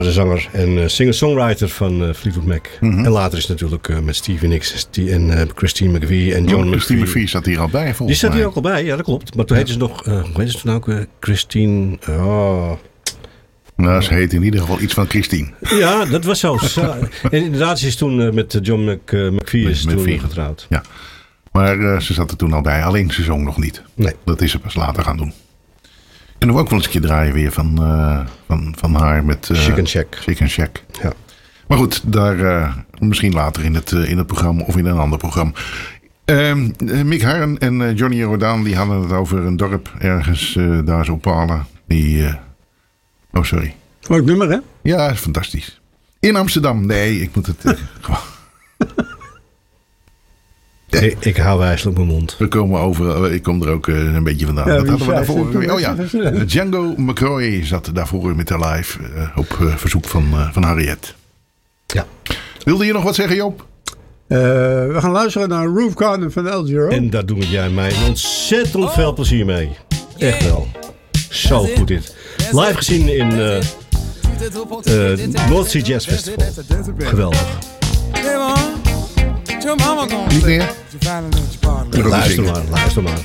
De zanger en singer-songwriter van Fleetwood Mac. En later is het natuurlijk met Stevie Nicks en Christine McVie en John McVie. Christine McVie zat hier al bij, volgens mij. Die zat hier ook al bij, ja, dat klopt. Maar toen heette ze nog, hoe heette ze toen ook? Christine... Nou, ze heet in ieder geval iets van Christine. Ja, dat was zo. En inderdaad, ze is toen met John McVie getrouwd. Ja, maar ze zat er toen al bij. Alleen ze zong nog niet. Nee. Dat is ze pas later gaan doen. Kunnen we ook wel eens een keer draaien weer van haar met... Chic and Shack. Chic and Shack. Ja. Maar goed, daar misschien later in het programma of in een ander programma. Mick Harren en Johnny Jordaan die hadden het over een dorp ergens daar zo op Palen. Oh, sorry. Leuk nummer, hè? Ja, fantastisch. In Amsterdam. Nee, ik moet het gewoon... Ik hou wijselijk mijn mond. Ik kom er ook een beetje vandaan. Ja, dat hadden we daarvoor. toen, Oh ja, Django McCroy zat daarvoor met de live op verzoek van Harriet. Ja. Wilde je nog wat zeggen, Joop? We gaan luisteren naar Roof Garden van El Giro. En daar doe jij mij ontzettend veel plezier mee. Echt wel. Zo goed dit. Live gezien in North Sea Jazz Festival. Geweldig. Niet meer? Luister maar.